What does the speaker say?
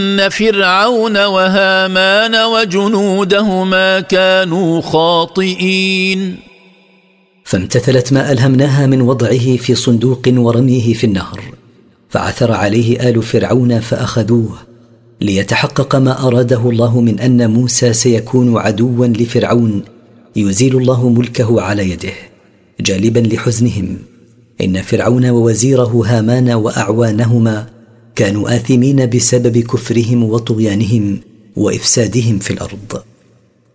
فرعون وهامان وجنودهما كانوا خاطئين. فامتثلت ما ألهمناها من وضعه في صندوق ورميه في النهر، فعثر عليه آل فرعون فأخذوه ليتحقق ما أراده الله من أن موسى سيكون عدوا لفرعون يزيل الله ملكه على يده، جالبا لحزنهم إن فرعون ووزيره هامان وأعوانهما كانوا آثمين بسبب كفرهم وطغيانهم وإفسادهم في الأرض.